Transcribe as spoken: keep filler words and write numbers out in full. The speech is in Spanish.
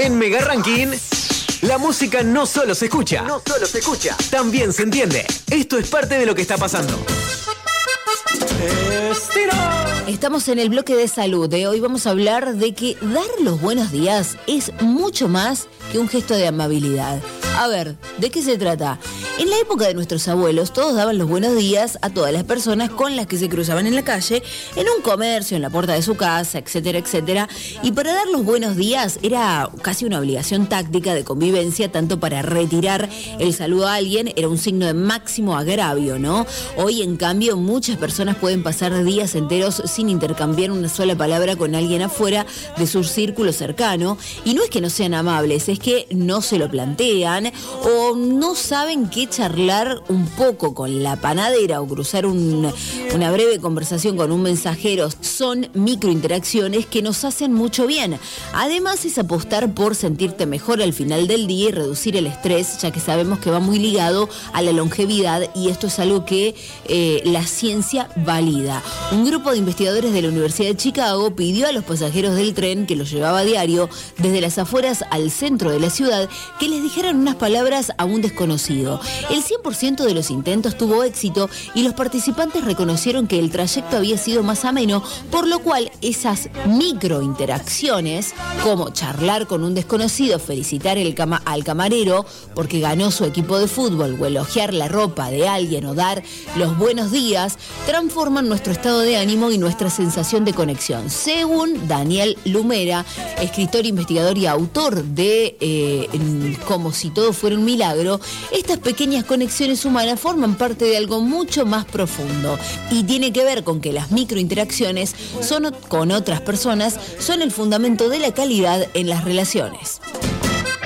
En Mega Ranking, la música no solo se escucha, no solo se escucha, también se entiende. Esto es parte de lo que está pasando. ¡Estiro! Estamos en el bloque de salud. De hoy vamos a hablar de que dar los buenos días es mucho más que un gesto de amabilidad. A ver, ¿de qué se trata? En la época de nuestros abuelos, todos daban los buenos días a todas las personas con las que se cruzaban en la calle, en un comercio, en la puerta de su casa, etcétera, etcétera. Y para dar los buenos días era casi una obligación táctica de convivencia, tanto para retirar el saludo a alguien, era un signo de máximo agravio, ¿no? Hoy, en cambio, muchas personas pueden pasar días enteros sin intercambiar una sola palabra con alguien afuera de su círculo cercano. Y no es que no sean amables, es que no se lo plantean o no saben qué charlar un poco con la panadera o cruzar un, una breve conversación con un mensajero. Son microinteracciones que nos hacen mucho bien. Además, es apostar por sentirte mejor al final del día y reducir el estrés, ya que sabemos que va muy ligado a la longevidad, y esto es algo que eh, la ciencia valida. Un grupo de investigadores de la Universidad de Chicago pidió a los pasajeros del tren que los llevaba a diario desde las afueras al centro de la ciudad que les dijeran unas palabras a un desconocido. El cien por ciento de los intentos tuvo éxito y los participantes reconocieron que el trayecto había sido más ameno, por lo cual esas microinteracciones, como charlar con un desconocido, felicitar el cama- al camarero porque ganó su equipo de fútbol, o elogiar la ropa de alguien o dar los buenos días, transforman nuestro estado de ánimo y nuestra sensación de conexión. Según Daniel Lumera, escritor, investigador y autor de eh, Como si todo fuera un milagro, estas pequeñas conexiones humanas forman parte de algo mucho más profundo y tiene que ver con que las microinteracciones son, con otras personas son el fundamento de la calidad en las relaciones.